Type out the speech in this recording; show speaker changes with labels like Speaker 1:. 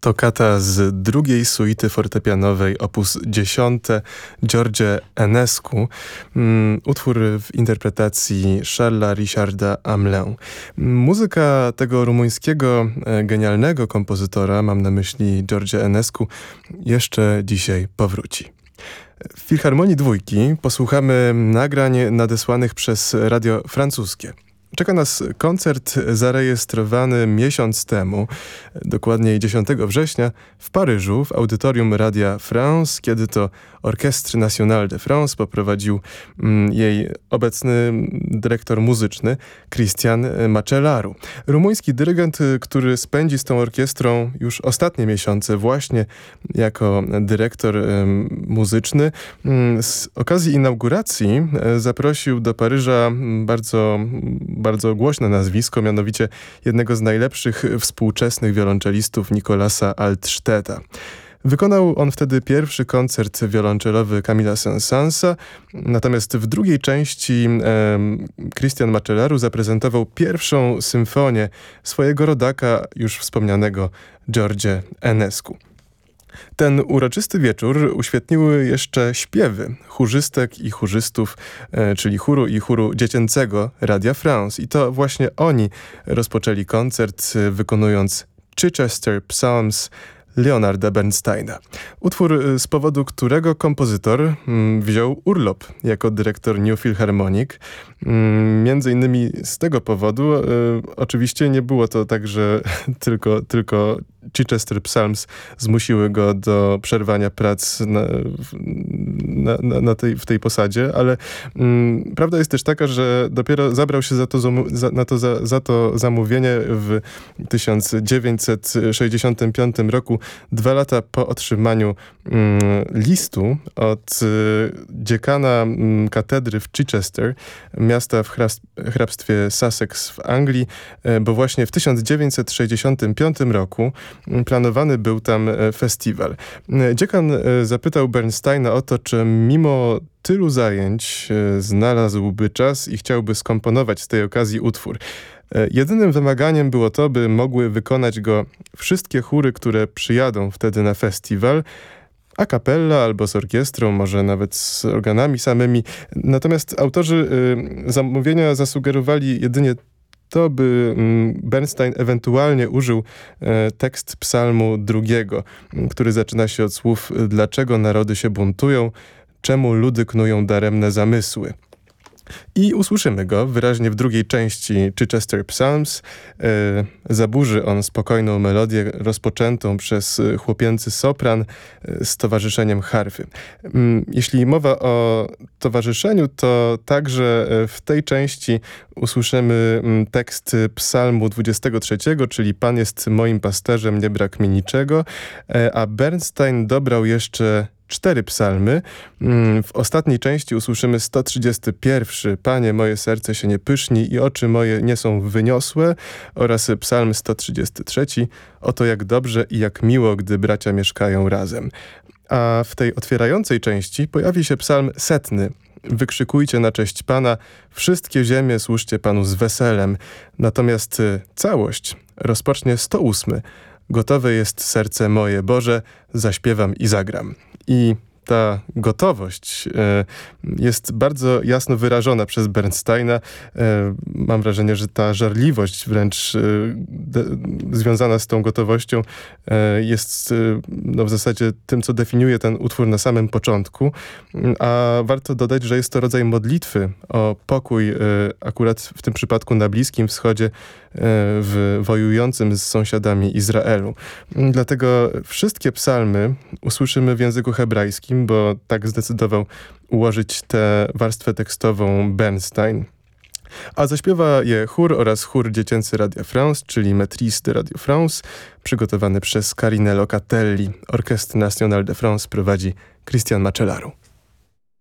Speaker 1: Toccata z drugiej suity fortepianowej op. 10 George Enescu, utwór w interpretacji Charlesa Richarda Hamelin. Muzyka tego rumuńskiego genialnego kompozytora, mam na myśli George Enescu, jeszcze dzisiaj powróci. W Filharmonii Dwójki posłuchamy nagrań nadesłanych przez radio francuskie. Czeka nas koncert zarejestrowany miesiąc temu, dokładniej 10 września, w Paryżu, w audytorium Radia France, kiedy to Orchestre National de France poprowadził jej obecny dyrektor muzyczny Christian Macellaro. Rumuński dyrygent, który spędzi z tą orkiestrą już ostatnie miesiące właśnie jako dyrektor muzyczny. Z okazji inauguracji zaprosił do Paryża bardzo głośne nazwisko, mianowicie jednego z najlepszych współczesnych wiolonczelistów Nicolasa Altstedta. Wykonał on wtedy pierwszy koncert wiolonczelowy Camilla Saint-Saënsa, natomiast w drugiej części Christian Macellaro zaprezentował pierwszą symfonię swojego rodaka, już wspomnianego George Enescu. Ten uroczysty wieczór uświetniły jeszcze śpiewy chórzystek i chórzystów, czyli chóru i chóru dziecięcego Radia France. I to właśnie oni rozpoczęli koncert, wykonując Chichester Psalms Leonarda Bernsteina. Utwór, z powodu którego kompozytor wziął urlop jako dyrektor New Philharmonic. Między innymi z tego powodu oczywiście nie było to tak, że tylko Chichester Psalms zmusiły go do przerwania prac w tej posadzie, ale prawda jest też taka, że dopiero zabrał się za to zamówienie w 1965 roku, 2 lata po otrzymaniu listu od dziekana katedry w Chichester, miasta w hrabstwie Sussex w Anglii, bo właśnie w 1965 roku planowany był tam festiwal. Dziekan zapytał Bernsteina o to, czy mimo tylu zajęć znalazłby czas i chciałby skomponować z tej okazji utwór. Jedynym wymaganiem było to, by mogły wykonać go wszystkie chóry, które przyjadą wtedy na festiwal, a cappella albo z orkiestrą, może nawet z organami samymi. Natomiast autorzy zamówienia zasugerowali jedynie to, by Bernstein ewentualnie użył tekst psalmu 2, który zaczyna się od słów: dlaczego narody się buntują, czemu ludy knują daremne zamysły. I usłyszymy go wyraźnie w drugiej części Chichester Psalms. Zaburzy on spokojną melodię rozpoczętą przez chłopięcy sopran z towarzyszeniem harfy. Jeśli mowa o towarzyszeniu, to także w tej części usłyszymy tekst psalmu 23, czyli Pan jest moim pasterzem, nie brak mi niczego, a Bernstein dobrał jeszcze 4 psalmy. W ostatniej części usłyszymy 131. Panie, moje serce się nie pyszni i oczy moje nie są wyniosłe, oraz psalm 133. Oto jak dobrze i jak miło, gdy bracia mieszkają razem. A w tej otwierającej części pojawi się psalm 100. Wykrzykujcie na cześć Pana, wszystkie ziemie służcie Panu z weselem. Natomiast całość rozpocznie 108. Gotowe jest serce moje, Boże, zaśpiewam i zagram. I ta gotowość jest bardzo jasno wyrażona przez Bernsteina. Mam wrażenie, że ta żarliwość wręcz związana z tą gotowością jest w zasadzie tym, co definiuje ten utwór na samym początku. A warto dodać, że jest to rodzaj modlitwy o pokój akurat w tym przypadku na Bliskim Wschodzie, w wojującym z sąsiadami Izraelu. Dlatego wszystkie psalmy usłyszymy w języku hebrajskim, bo tak zdecydował ułożyć tę warstwę tekstową Bernstein. A zaśpiewa je chór oraz chór dziecięcy Radia France, czyli Maîtrise de Radio France, przygotowany przez Carinello Catelli. Orchestre National de France prowadzi Christian Macellaro.